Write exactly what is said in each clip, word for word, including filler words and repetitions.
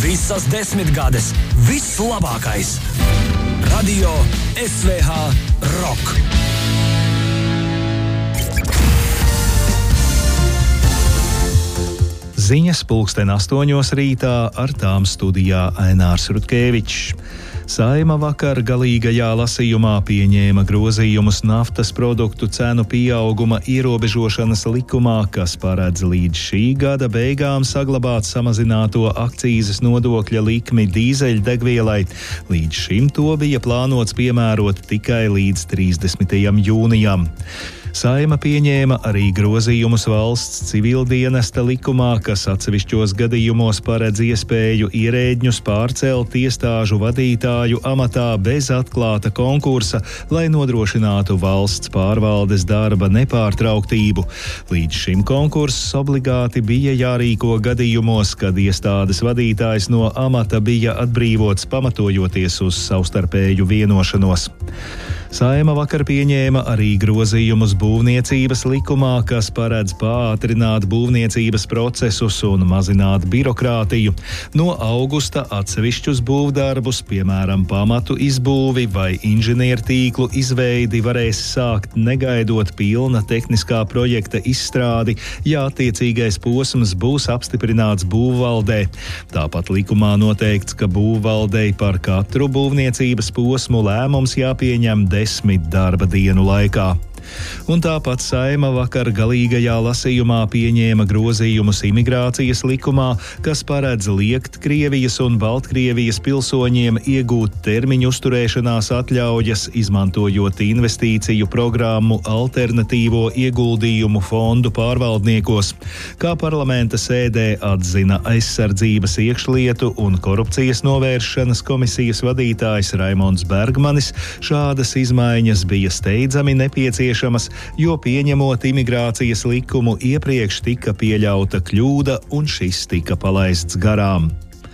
Visas desmitgades, viss labākais. Radio S V H Rock. Ziņas pulksten astoņos rītā, ar tām studijā Ainārs Rutkevičs. Saeima vakar galīgajā lasījumā pieņēma grozījumus naftas produktu cenu pieauguma ierobežošanas likumā, kas paredz līdz šī gada beigām saglabāt samazināto akcīzes nodokļa likmi dīzeļdegvielai. Līdz šim to bija plānots piemērot tikai līdz trīsdesmitajam jūnijam. Saeima pieņēma arī grozījumus valsts civildienesta likumā, kas atsevišķos gadījumos paredz iespēju ierēdņus pārcelt iestāžu vadītāju amatā bez atklāta konkursa, lai nodrošinātu valsts pārvaldes darba nepārtrauktību. Līdz šim konkurss obligāti bija jārīko gadījumos, kad iestādes vadītājs no amata bija atbrīvots pamatojoties uz savstarpēju vienošanos. Saeima vakar pieņēma arī grozījumus būvniecības likumā, kas paredz pātrināt būvniecības procesus un mazināt birokrātiju. No augusta atsevišķus būvdarbus, piemēram, pamatu izbūvi vai inženiertīklu izveidi, varēs sākt negaidot pilna tehniskā projekta izstrādi, ja attiecīgais posms būs apstiprināts būvvaldē. Tāpat likumā noteikts, ka būvvaldei par katru būvniecības posmu lēmums jāpieņem desmit darba dienu laikā. Un tāpat Saeima vakar galīgajā lasījumā pieņēma grozījumus imigrācijas likumā, kas paredz liekt Krievijas un Baltkrievijas pilsoņiem iegūt termiņu uzturēšanās atļaujas, izmantojot investīciju programmu Alternatīvo ieguldījumu fondu pārvaldniekos. Kā parlamenta sēdē atzina aizsardzības iekšlietu un korupcijas novēršanas komisijas vadītājs Raimonds Bergmanis, šādas izmaiņas bija steidzami nepieciešamas, jo pieņemot imigrācijas likumu iepriekš tika pieļauta kļūda un šis tika palaists garām.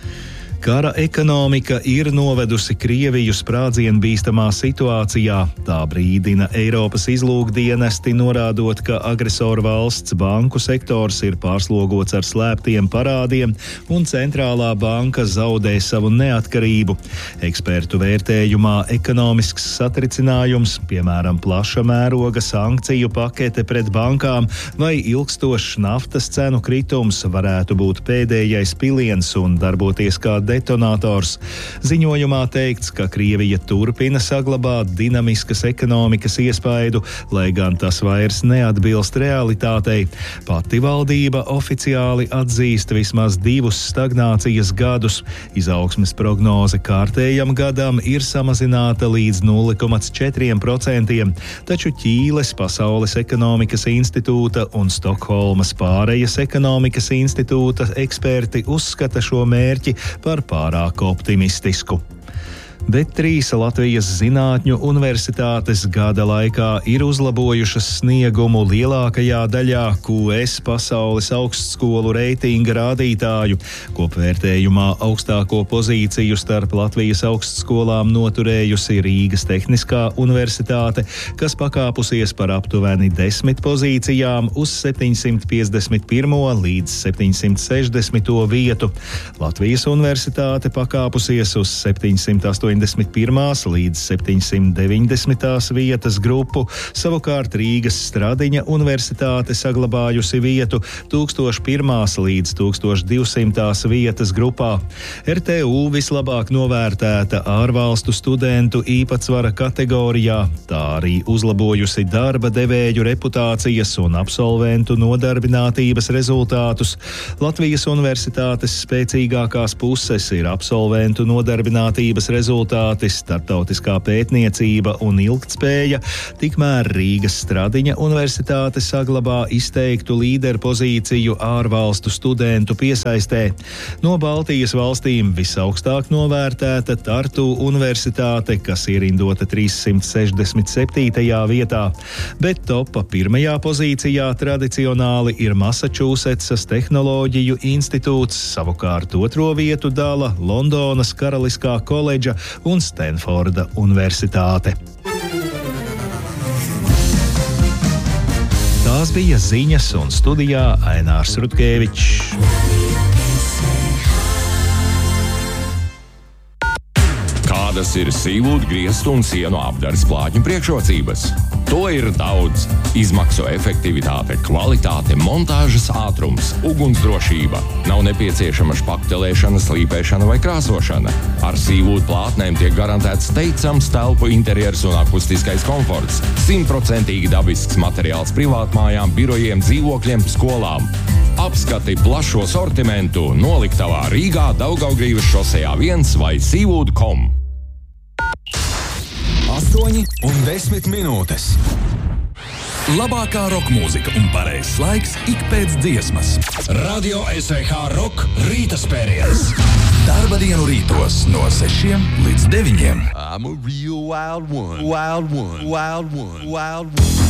Kara ekonomika ir novedusi Krieviju sprādzienbīstamā situācijā. Tā brīdina Eiropas izlūkdienesti, norādot, ka agresoru valsts banku sektors ir pārslogots ar slēptiem parādiem un centrālā banka zaudē savu neatkarību. Ekspertu vērtējumā ekonomisks satricinājums, piemēram, plaša mēroga sankciju pakete pret bankām vai ilgstošs naftas cenu kritums varētu būt pēdējais piliens un darboties kā detonators. Ziņojumā teikts, ka Krievija turpina saglabāt dinamiskas ekonomikas iespaidu, lai gan tas vairs neatbilst realitātei. Pati valdība oficiāli atzīst vismaz divus stagnācijas gadus. Izaugsmes prognoze kārtējam gadam ir samazināta līdz nulle komats četri procenti, taču Ķīles Pasaules ekonomikas institūta un Stokholmas pārejas ekonomikas institūta eksperti uzskata šo mērķi par pārāk optimistisku. Bet trīs Latvijas zinātņu universitātes gada laikā ir uzlabojušas sniegumu lielākajā daļā Q S pasaules augstskolu reitinga rādītāju. Kopvērtējumā augstāko pozīciju starp Latvijas augstskolām noturējusi Rīgas Tehniskā universitāte, kas pakāpusies par aptuveni desmit pozīcijām uz septiņsimt piecdesmit pirmo līdz septiņsimt sešdesmito vietu. Latvijas universitāte pakāpusies uz septiņsimt astoņdesmit pirmās līdz septiņsimt deviņdesmitās vietas grupu, savukārt Rīgas Stradiņa universitāte saglabājusi vietu tūkstoš pirmās līdz tūkstoš divsimtās vietas grupā. R T U vislabāk novērtēta ārvalstu studentu īpatsvara kategorijā, tā arī uzlabojusi darba devēju reputācijas un absolventu nodarbinātības rezultātus. Latvijas universitātes spēcīgākās puses ir absolventu nodarbinātības rezultātus, starptautiskā pētniecība un ilgtspēja, tikmēr Rīgas Stradiņa universitāte saglabā izteiktu līderu pozīciju ārvalstu studentu piesaistē. No Baltijas valstīm visaugstāk novērtēta Tartu universitāte, kas ierindota trīssimt sešdesmit septītajā vietā, bet topa pirmajā pozīcijā tradicionāli ir Masačūsetsas tehnoloģiju institūts, savukārt otro vietu dala Londonas Karaliskā koledža un Stenforda universitāte. Tās bija ziņas, un studijā Ainārs Rutkevičs. Kādas ir sīvūdu, griestu un sienu apdares plātņu priekšrocības? To ir daudz. Izmaksu efektivitāte, kvalitāte, montāžas ātrums, ugunsdrošība. Nav nepieciešama špaktelēšana, slīpēšana vai krāsošana. Ar sīvūdu plātnēm tiek garantēts teicams telpu interjers un akustiskais komforts. Simtprocentīgi dabisks materiāls privātmājām, birojiem, dzīvokļiem, skolām. Apskati plašo sortimentu noliktavā Rīgā, Daugavgrīvas šosejā viens vai sīvūdu punkts com. astoņi un desmit minūtes. Labākā roka mūzika un pareizs laiks ik pēc dziesmas. Radio S V H Rock rīta spēriens. Darba dienu rītos no sešiem līdz deviņiem. I'm a real wild one, wild one, wild one, wild one.